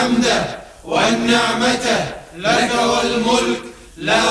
الحمد والنعمة لك والملك لا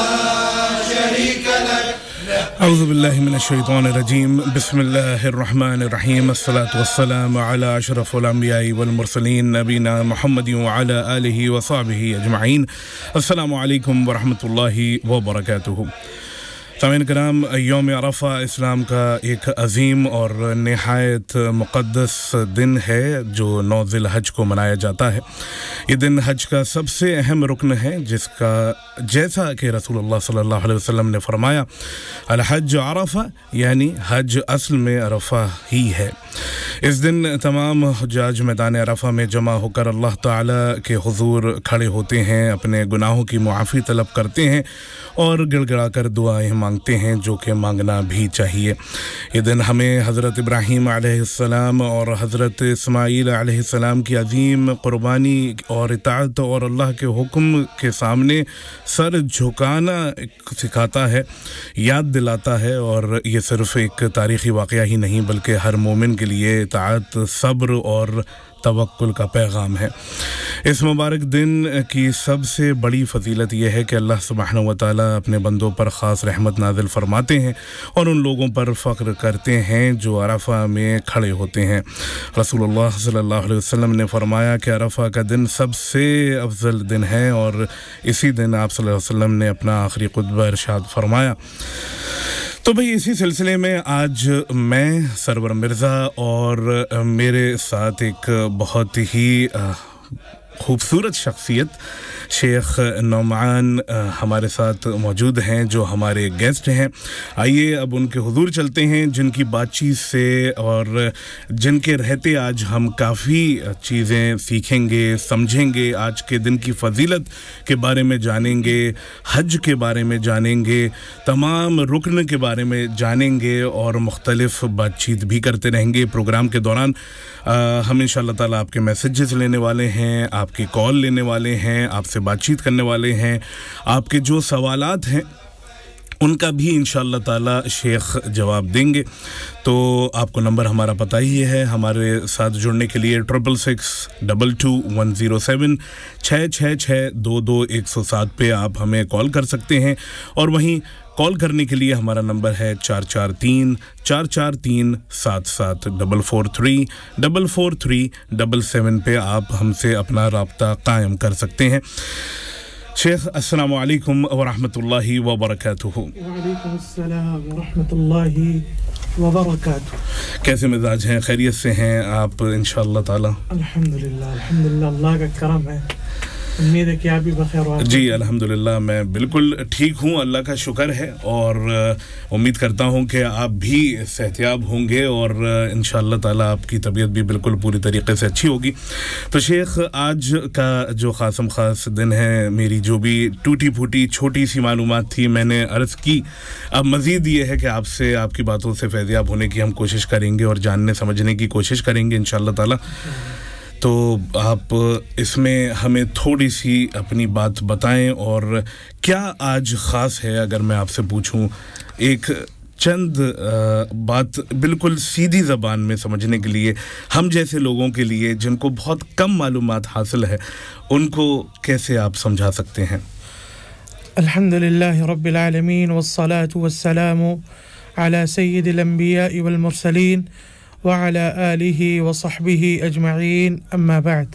شريك لك أعوذ بالله من الشيطان الرجيم بسم الله الرحمن الرحيم الصلاة والسلام على أشرف الأنبياء والمرسلين نبينا محمد وعلى آله وصحبه أجمعين السلام عليكم ورحمة الله وبركاته سامعین کرام یوم عرفہ اسلام کا ایک عظیم اور نہایت مقدس دن ہے جو 9 ذی الحج کو منایا جاتا ہے یہ دن حج کا سب سے اہم رکن ہے جس کا جیسا کہ رسول اللہ صلی اللہ علیہ وسلم نے فرمایا الحج عرفہ یعنی حج اصل میں عرفہ ہی ہے اس دن تمام حجاج میدان عرفہ میں جمع ہو کر اللہ تعالی کے حضور کھڑے ہوتے ہیں اپنے گناہوں کی معافی طلب کرتے ہیں اور گڑ گڑا کر دعائیں مانگتے ہیں جو کہ مانگنا بھی چاہیے یہ دن ہمیں حضرت ابراہیم علیہ السلام اور حضرت اسماعیل علیہ السلام کی عظیم قربانی اور اطاعت اور اللہ کے حکم کے سامنے سر جھکانا سکھاتا ہے یاد دلاتا ہے اور یہ صرف ایک تاریخی واقعہ ہی نہیں بلکہ ہر مومن کے لیے اطاعت صبر اور توکل کا پیغام ہے اس مبارک دن کی سب سے بڑی فضیلت یہ ہے کہ اللہ سبحانہ و تعالی اپنے بندوں پر خاص رحمت نازل فرماتے ہیں اور ان لوگوں پر فخر کرتے ہیں جو عرفہ میں کھڑے ہوتے ہیں رسول اللہ صلی اللہ علیہ وسلم نے فرمایا کہ عرفہ کا دن سب سے افضل دن ہے اور اسی دن آپ صلی اللہ علیہ وسلم نے اپنا آخری خطبہ ارشاد فرمایا تو بھئی اسی سلسلے میں آج میں سرور مرزا اور میرے ساتھ ایک بہت ہی خوبصورت شخصیت شیخ نعمان ہمارے ساتھ موجود ہیں جو ہمارے گیسٹ ہیں آئیے اب ان کے حضور چلتے ہیں جن کی بات چیت سے اور جن کے رہتے آج ہم کافی چیزیں سیکھیں گے سمجھیں گے آج کے دن کی فضیلت کے بارے میں جانیں گے حج کے بارے میں جانیں گے تمام رکن کے بارے میں جانیں گے اور مختلف بات چیت بھی کرتے رہیں گے پروگرام کے دوران ہم انشاءاللہ تعالی آپ کے میسیجز لینے والے ہیں آپ کی کال لینے والے ہیں آپ سے بات چیت کرنے والے ہیں آپ کے جو سوالات ہیں ان کا بھی انشاءاللہ تعالی شیخ جواب دیں گے تو آپ کو نمبر ہمارا پتہ ہی ہے ہمارے ساتھ جڑنے کے لیے 66622107 66622 پہ آپ ہمیں کال کر سکتے ہیں اور وہیں کال کرنے کے لیے ہمارا نمبر ہے 443443 پہ آپ ہم سے اپنا رابطہ قائم کر سکتے ہیں شیخ السلام علیکم ورحمۃ اللہ وبرکاتہ وعلیکم السلام ورحمۃ اللہ وبرکاتہ کیسے مزاج ہیں خیریت سے ہیں آپ انشاءاللہ تعالی الحمدللہ اللہ کا کرم ہے امید ہے کہ آپ بھی بخیر ہو جی الحمدللہ میں بالکل ٹھیک ہوں اللہ کا شکر ہے اور امید کرتا ہوں کہ آپ بھی صحتیاب ہوں گے اور انشاءاللہ تعالی آپ کی طبیعت بھی بالکل پوری طریقے سے اچھی ہوگی تو شیخ آج کا جو خاصم خاص دن ہے میری جو بھی ٹوٹی پھوٹی چھوٹی سی معلومات تھی میں نے عرض کی اب مزید یہ ہے کہ آپ سے آپ کی باتوں سے فیضیاب ہونے کی ہم کوشش کریں گے اور جاننے سمجھنے کی کوشش کریں گے انشاءاللہ تعالی تو آپ اس میں ہمیں تھوڑی سی اپنی بات بتائیں اور کیا آج خاص ہے اگر میں آپ سے پوچھوں ایک چند بات بالکل سیدھی زبان میں سمجھنے کے لیے ہم جیسے لوگوں کے لیے جن کو بہت کم معلومات حاصل ہے ان کو کیسے آپ سمجھا سکتے ہیں الحمدللہ رب العالمین والصلاة والسلام على سید الانبیاء والمرسلین وعلى آلہ وصحبہ اجمعین اما بعد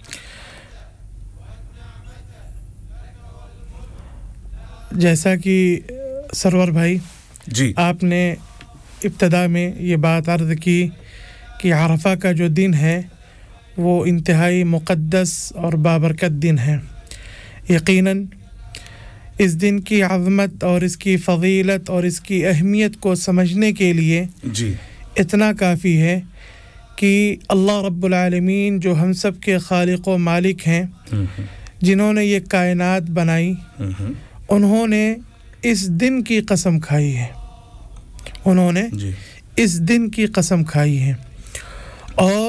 جیسا کہ سرور بھائی جی آپ نے ابتدا میں یہ بات عرض کی کہ عرفہ کا جو دن ہے وہ انتہائی مقدس اور بابرکت دن ہے یقیناً اس دن کی عظمت اور اس کی فضیلت اور اس کی اہمیت کو سمجھنے کے لیے جی اتنا کافی ہے کہ اللہ رب العالمین جو ہم سب کے خالق و مالک ہیں جنہوں نے یہ کائنات بنائی انہوں نے اس دن کی قسم کھائی ہے انہوں نے اس دن کی قسم کھائی ہے اور